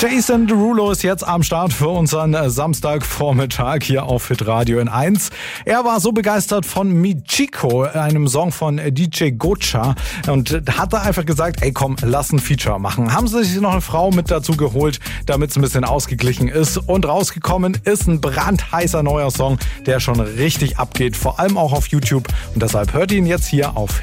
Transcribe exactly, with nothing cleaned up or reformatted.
Jason Derulo ist jetzt am Start für unseren Samstagvormittag hier auf Hitradio N eins. Er war so begeistert von Michiko, einem Song von D J Gocha, und hat da einfach gesagt, ey komm, lass ein Feature machen. Haben sie sich noch eine Frau mit dazu geholt, damit es ein bisschen ausgeglichen ist, und rausgekommen ist ein brandheißer neuer Song, der schon richtig abgeht, vor allem auch auf YouTube, und deshalb hört ihn jetzt hier auf